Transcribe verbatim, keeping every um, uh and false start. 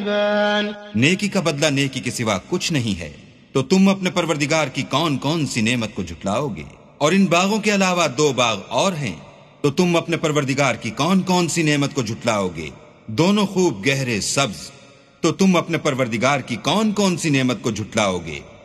नेकी का बदला नेकी के सिवा कुछ नहीं है, तो तुम अपने परवरदिगार की कौन कौन सी नेमत को झुटलाओगे? और इन बागों के अलावा दो बाग और हैं, तो तुम अपने परवरदिगार की कौन कौन सी नेमत को झुटलाओगे? दोनों खूब गहरे सब्ज, तो तुम अपने परवरदिगार की कौन कौन सी नेमत को झुटलाओगे?